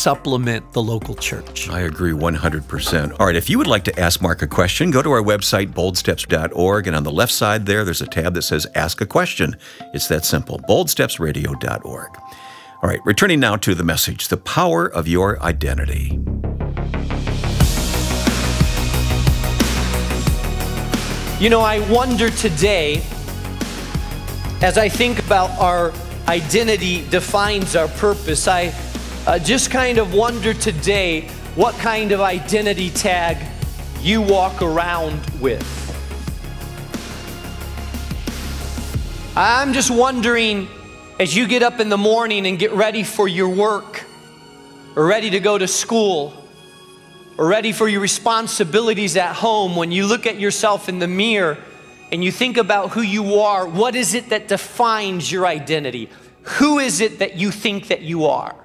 supplement the local church. I agree 100%. All right, if you would like to ask Mark a question, go to our website, boldsteps.org, and on the left side there's a tab that says Ask a Question. It's that simple, boldstepsradio.org. All right, returning now to the message, the power of your identity. You know, I wonder today, as I think about our identity defines our purpose, I just kind of wonder today what kind of identity tag you walk around with. I'm just wondering, as you get up in the morning and get ready for your work, or ready to go to school, or ready for your responsibilities at home, when you look at yourself in the mirror and you think about who you are, what is it that defines your identity? Who is it that you think that you are?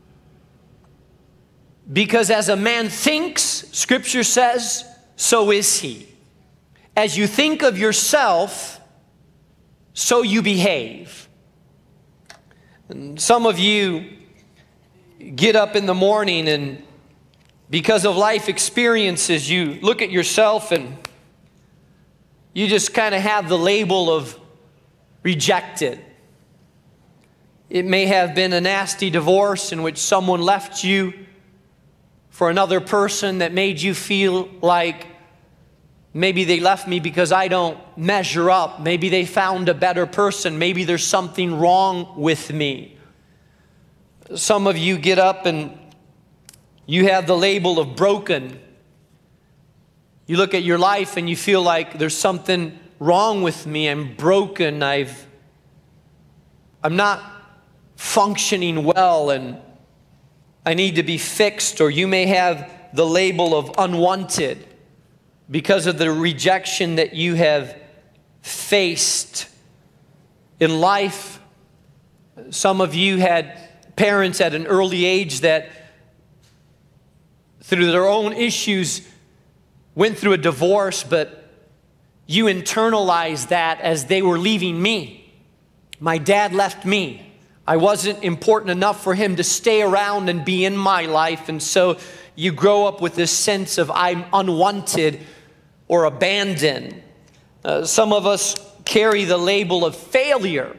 Because as a man thinks, Scripture says, so is he. As you think of yourself, so you behave. And some of you get up in the morning and because of life experiences, you look at yourself and you just kind of have the label of rejected. It may have been a nasty divorce in which someone left you for another person that made you feel like maybe they left me because I don't measure up. Maybe they found a better person. Maybe there's something wrong with me. Some of you get up and you have the label of broken. You look at your life and you feel like there's something wrong with me. I'm broken. I'm not functioning well and I need to be fixed. Or you may have the label of unwanted because of the rejection that you have faced in life. Some of you had parents at an early age that through their own issues went through a divorce, but you internalized that as they were leaving me. My dad left me. I wasn't important enough for him to stay around and be in my life, and so you grow up with this sense of I'm unwanted or abandoned. Some of us carry the label of failure.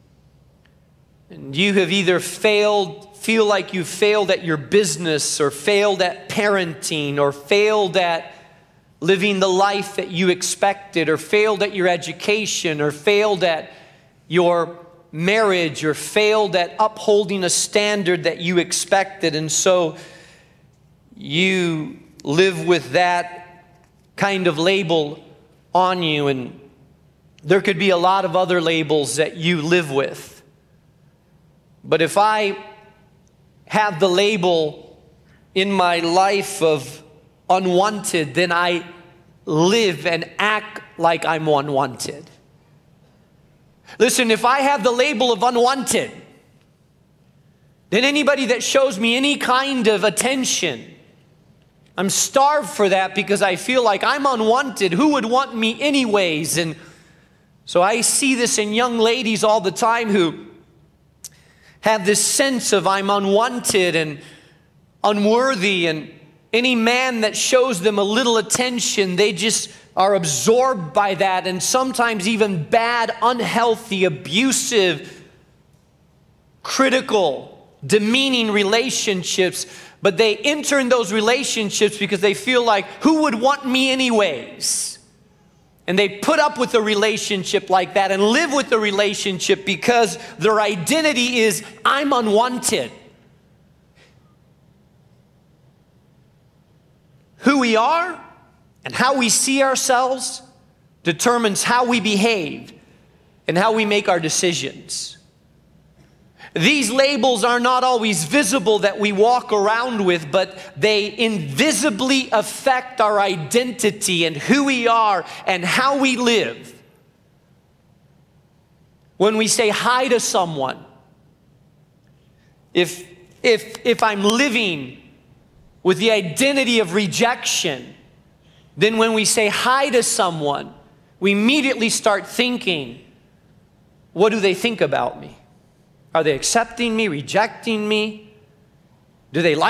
And you have either feel like you've failed at your business, or failed at parenting, or failed at living the life that you expected, or failed at your education, or failed at your marriage, or failed at upholding a standard that you expected. And so you live with that kind of label on you. And there could be a lot of other labels that you live with. But if I have the label in my life of unwanted, then I live and act like I'm unwanted. Listen, if I have the label of unwanted, then anybody that shows me any kind of attention, I'm starved for that because I feel like I'm unwanted. Who would want me anyways? And so I see this in young ladies all the time who have this sense of I'm unwanted and unworthy, and any man that shows them a little attention, they just are absorbed by that, and sometimes even bad, unhealthy, abusive, critical, demeaning relationships. But they enter in those relationships because they feel like, who would want me anyways? And they put up with a relationship like that and live with the relationship because their identity is, I'm unwanted. Who we are and how we see ourselves determines how we behave and how we make our decisions. These labels are not always visible that we walk around with, but they invisibly affect our identity and who we are and how we live. When we say hi to someone, if I'm living with the identity of rejection, then when we say hi to someone, we immediately start thinking, what do they think about me? Are they accepting me, rejecting me? Do they like